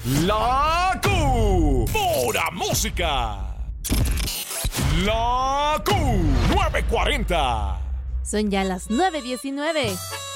La Q. Pura música. La Q. 940. Son ya las 9:19.